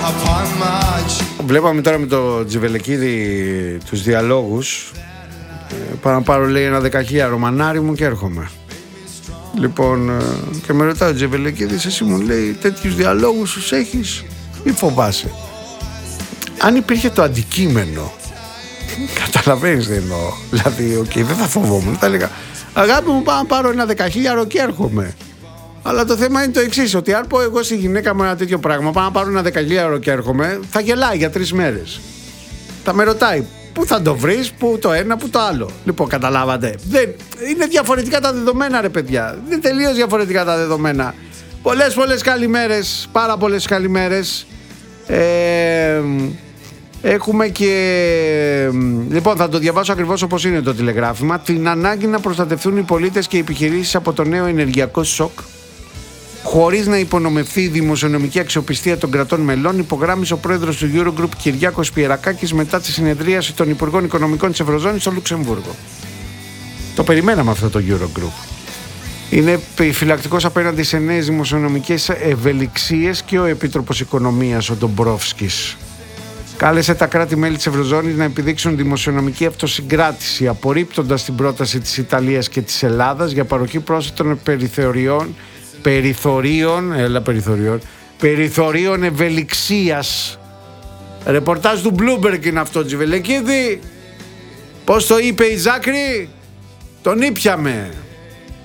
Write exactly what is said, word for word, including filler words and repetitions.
Βλέπαμε τώρα με το Τζιβελεκίδη τους διαλόγους. Πάω να πάρω, λέει, ένα δεκαχίλιαρο μανάρι μου και έρχομαι. Λοιπόν, και με ρωτάει ο Τζιβελεκίδης, εσύ, μου λέει, τέτοιους διαλόγους τους έχεις ή φοβάσαι? Αν υπήρχε το αντικείμενο, καταλαβαίνεις τι εννοώ. Δηλαδή, οκ, okay, δεν θα φοβόμουν. Θα έλεγα, αγάπη μου, πάω να πάρω ένα δεκαχίλιαρο και έρχομαι. Αλλά το θέμα είναι το εξής, ότι αν πω εγώ στη γυναίκα μου ένα τέτοιο πράγμα, πάω να πάρω ένα δεκαχίλιαρο και έρχομαι, θα γελάει για τρεις μέρες. Θα με ρωτάει, πού θα το βρεις, πού το ένα, πού το άλλο. Λοιπόν, καταλάβατε. Δεν, είναι διαφορετικά τα δεδομένα, ρε παιδιά. Είναι τελείως διαφορετικά τα δεδομένα. Πολλές, πολλές καλημέρες, πάρα πολλές καλημέρες. Ε, Έχουμε και... Λοιπόν, θα το διαβάσω ακριβώς όπως είναι το τηλεγράφημα. Την ανάγκη να προστατευτούν οι πολίτες και οι επιχειρήσεις από το νέο ενεργειακό σοκ, χωρίς να υπονομευθεί η δημοσιονομική αξιοπιστία των κρατών μελών, υπογράμμισε ο πρόεδρος του Eurogroup Κυριάκος Πιερακάκης μετά τη συνεδρίαση των Υπουργών Οικονομικών της Ευρωζώνης στο Λουξεμβούργο. Το περιμέναμε αυτό το Eurogroup. Είναι επιφυλακτικός απέναντι σε νέες δημοσιονομικές ευελιξίες και ο Επίτροπος Οικονομίας, ο Ντομπρόφσκης. Κάλεσε τα κράτη-μέλη της Ευρωζώνης να επιδείξουν δημοσιονομική αυτοσυγκράτηση, απορρίπτοντας την πρόταση της Ιταλίας και της Ελλάδας για παροχή πρόσθετων περιθωριών, περιθωρίων, έλα περιθωριών, περιθωρίων ευελιξίας. Ρεπορτάζ του Bloomberg είναι αυτό, Τζιβελεκίδη. Πώς το είπε η Ζάκρη? Τον ήπιαμε.